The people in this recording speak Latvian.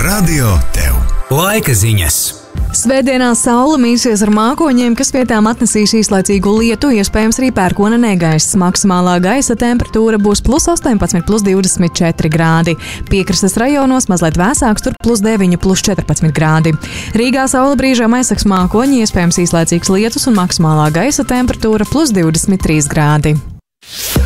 Radio tev. Laika ziņas. Svētdienā saule mīsies ar mākoņiem, kas pie tām atnesīs īslaicīgu lietu, iespējams arī pērkona negaiss. Maksimālā gaisa temperatūra būs +18, +24 grādi. Piekrastes rajonos mazliet vēsāks, tur +9, +14 grādi. Rīgā saule brīžām aizsaks mākoņi, iespējams īslaicīgs lietus un maksimālā gaisa temperatūra +23 grādi.